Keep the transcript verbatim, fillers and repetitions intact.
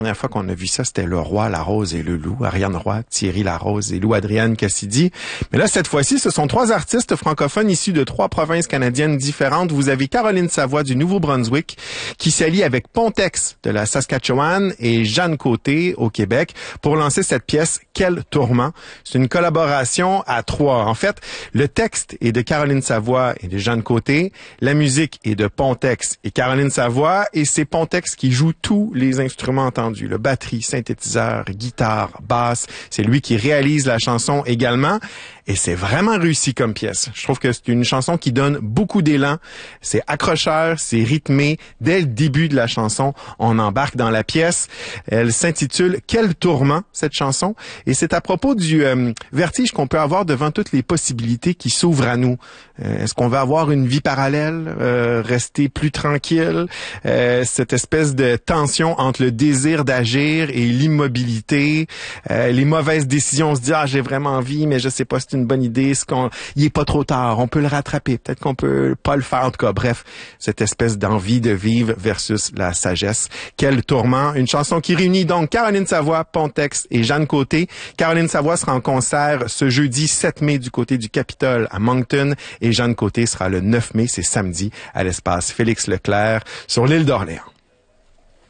La dernière fois qu'on a vu ça, c'était Le Roi, la Rose et le Loup. Ariane Roy, Thierry Larose et Lou Adrienne Cassidy. Mais là, cette fois-ci, ce sont trois artistes francophones issus de trois provinces canadiennes différentes. Vous avez Caroline Savoie du Nouveau-Brunswick qui s'allie avec Pontex de la Saskatchewan et Jeanne Côté au Québec pour lancer cette pièce « Quel tourment ». C'est une collaboration à trois. En fait, le texte est de Caroline Savoie et de Jeanne Côté. La musique est de Pontex et Caroline Savoie. Et c'est Pontex qui joue tous les instruments entendus. Le batterie, synthétiseur, guitare, basse. C'est lui qui réalise la chanson également. Et c'est vraiment réussi comme pièce. Je trouve que c'est une chanson qui donne beaucoup d'élan. C'est accrocheur, c'est rythmé. Dès le début de la chanson, on embarque dans la pièce. Elle s'intitule « Quel tourment », cette chanson. Et c'est à propos du euh, vertige qu'on peut avoir devant toutes les possibilités qui s'ouvrent à nous. Euh, est-ce qu'on va avoir une vie parallèle, euh, rester plus tranquille? Euh, cette espèce de tension entre le désir d'agir et l'immobilité. Euh, les mauvaises décisions, on se dit « Ah, j'ai vraiment envie, mais je sais pas si c'est une bonne idée, ce qu'on, il est pas trop tard, on peut le rattraper, peut-être qu'on peut pas le faire, en tout cas, bref, cette espèce d'envie de vivre versus la sagesse. Quel tourment, une chanson qui réunit donc Caroline Savoie, Pontex et Jeanne Côté. Caroline Savoie sera en concert ce jeudi sept mai du côté du Capitole à Moncton et Jeanne Côté sera le neuf mai, c'est samedi, à l'espace Félix Leclerc sur l'île d'Orléans.